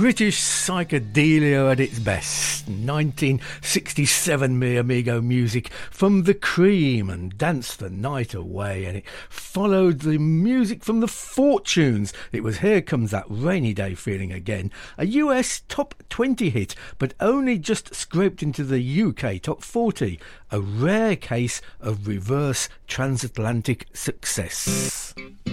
British psychedelia at its best. 1967, mi amigo, music from The Cream and Dance the Night Away, and it followed the music from the Fortunes. It was Here Comes That Rainy Day Feeling Again, a US top 20 hit, but only just scraped into the UK top 40, a rare case of reverse transatlantic success.